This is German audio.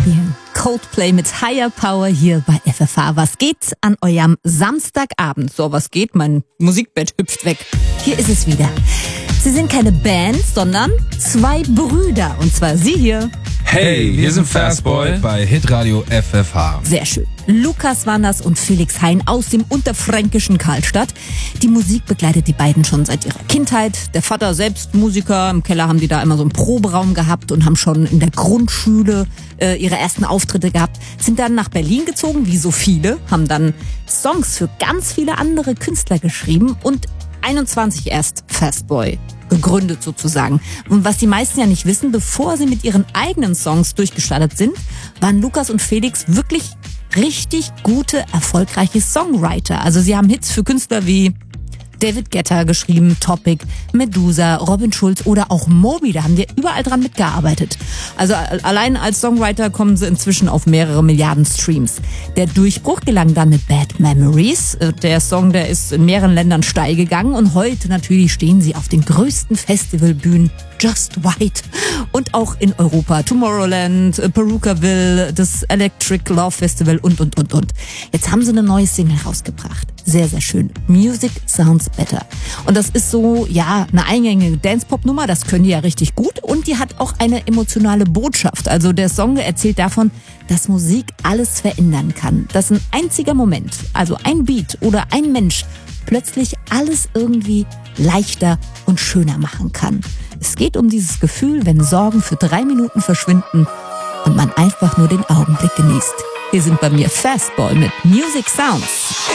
spielen. Coldplay mit Higher Power hier bei FFH. Was geht an eurem Samstagabend? So, was geht? Mein Musikbett hüpft weg. Hier ist es wieder. Sie sind keine Band, sondern zwei Brüder. Und zwar Sie hier. Hey, wir sind Fastboy bei Hitradio FFH. Sehr schön. Lukas Wanders und Felix Hein aus dem unterfränkischen Karlstadt. Die Musik begleitet die beiden schon seit ihrer Kindheit. Der Vater selbst Musiker. Im Keller haben die da immer so einen Proberaum gehabt und haben schon in der Grundschule ihre ersten Auftritte gehabt. Sind dann nach Berlin gezogen, wie so viele. Haben dann Songs für ganz viele andere Künstler geschrieben und 21 erst Fastboy gegründet sozusagen. Und was die meisten ja nicht wissen, bevor sie mit ihren eigenen Songs durchgestartet sind, waren Lukas und Felix wirklich richtig gute, erfolgreiche Songwriter. Also sie haben Hits für Künstler wie David Guetta geschrieben, Topic, Medusa, Robin Schulz oder auch Moby. Da haben die überall dran mitgearbeitet. Also allein als Songwriter kommen sie inzwischen auf mehrere Milliarden Streams. Der Durchbruch gelang dann mit Bad Memories. Der Song, der ist in mehreren Ländern steil gegangen und heute natürlich stehen sie auf den größten Festivalbühnen Just White und auch in Europa. Tomorrowland, Perukaville, das Electric Love Festival und. Jetzt haben sie eine neue Single rausgebracht. Sehr, sehr schön. Music Sounds Better. Und das ist so, ja, eine eingängige Dance-Pop-Nummer. Das können die ja richtig gut. Und die hat auch eine emotionale Botschaft. Also der Song erzählt davon, dass Musik alles verändern kann. Dass ein einziger Moment, also ein Beat oder ein Mensch plötzlich alles irgendwie leichter und schöner machen kann. Es geht um dieses Gefühl, wenn Sorgen für 3 Minuten verschwinden und man einfach nur den Augenblick genießt. Hier sind bei mir Fastboy mit Music Sounds.